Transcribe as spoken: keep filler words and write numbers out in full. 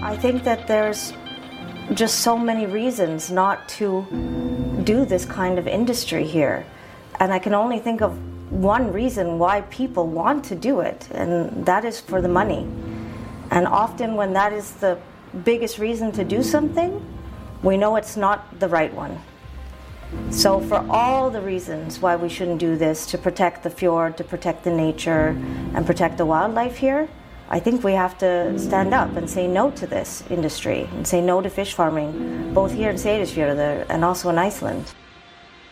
I think that there's just so many reasons not to do this kind of industry here. And I can only think of one reason why people want to do it, and that is for the money. And often when that is the biggest reason to do something, we know it's not the right one. So for all the reasons why we shouldn't do this, to protect the fjord, to protect the nature, and protect the wildlife here, I think we have to stand up and say no to this industry, and say no to fish farming, both here in Seyðisfjörður and also in Iceland.